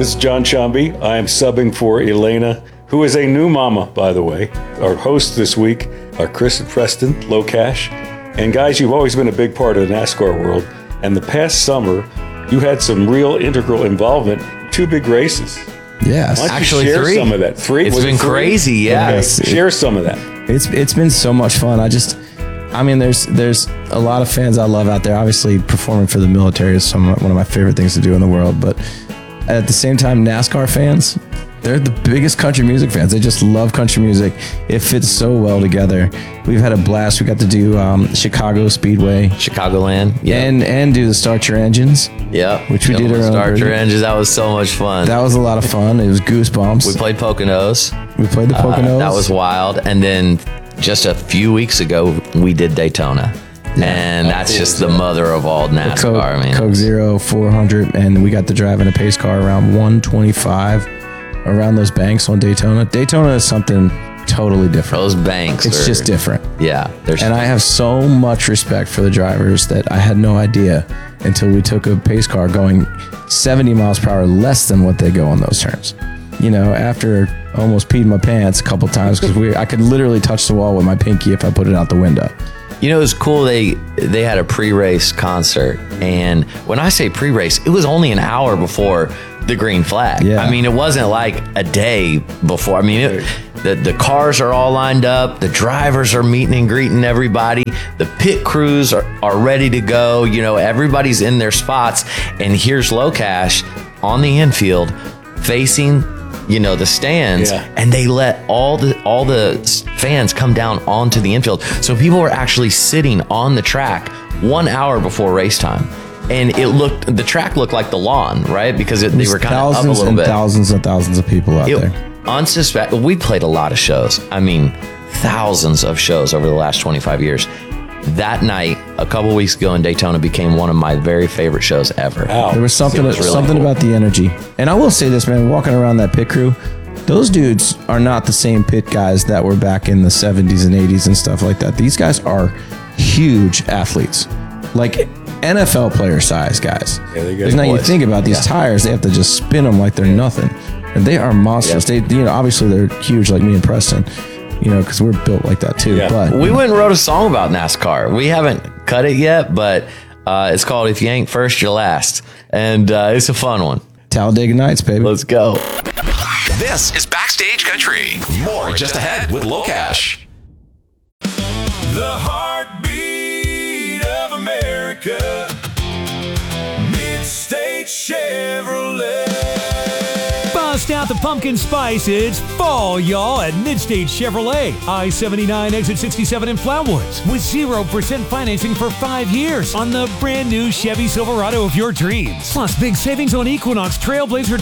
This is John Chambi. I am subbing for Elena, who is a new mama, by the way. Our hosts this week are Chris and Preston, Low Cash. And guys, you've always been a big part of the NASCAR world. And the past summer, you had some real integral involvement in 2 big races. Yes. Why don't Actually, you share 3. some of that? 3? It's Was been it 3? crazy, yeah. Okay. Yes. Share some of that. It's been so much fun. There's a lot of fans I love out there. Obviously, performing for the military is one of my favorite things to do in the world. But at the same time, NASCAR fans, they're the biggest country music fans. They just love country music. It fits so well together. We've had a blast. We got to do Chicago Speedway, Chicagoland. Yeah. and do the Start Your Engines. Yeah. Which we did our own Start version. Your Engines. That was so much fun. That was a lot of fun. It was goosebumps. We played Poconos. We played the Poconos. That was wild. And then just a few weeks ago, we did Daytona. And that's just the mother of all NASCAR. Coke Zero 400, and we got to drive in a pace car around 125 around those banks on Daytona. Daytona is something totally different. Those banks. It's just different. Yeah. And I have so much respect for the drivers that I had no idea until we took a pace car going 70 miles per hour less than what they go on those turns. You know, after almost peed my pants a couple times because I could literally touch the wall with my pinky if I put it out the window. You know, it was cool. They had a pre-race concert. And when I say pre-race, it was only an hour before the green flag. Yeah. I mean, it wasn't like a day before. I mean, the cars are all lined up. The drivers are meeting and greeting everybody. The pit crews are ready to go. You know, everybody's in their spots. And here's Low Cash on the infield facing, you know, the stands, and they let all the fans come down onto the infield. So people were actually sitting on the track 1 hour before race time. And the track looked like the lawn, right? Because they were kind of up a little bit. Thousands and thousands of people out there. We played a lot of shows. I mean, thousands of shows over the last 25 years. That night, a couple weeks ago in Daytona, became one of my very favorite shows ever. Wow. There was something about the energy. And I will say this, man, walking around that pit crew, those dudes are not the same pit guys that were back in the 70s and 80s and stuff like that. These guys are huge athletes. Like NFL player size guys. Yeah, they Because now you think about these tires, they have to just spin them like they're nothing. And they are monsters. Yeah. They, obviously they're huge like me and Preston, because we're built like that too. Yeah. But We went and wrote a song about NASCAR. We haven't cut it yet, but it's called If You Ain't First, You're Last. And it's a fun one. Talladega Nights, baby. Let's go. This is Backstage Country. More just ahead with Low Cash. The heartbeat of America. Mid-State Chevrolet. Bust out the pumpkin spice. It's fall, y'all, at Mid-State Chevrolet. I-79 exit 67 in Flatwoods with 0% financing for 5 years on the brand new Chevy Silverado of your dreams. Plus big savings on Equinox, Trailblazer,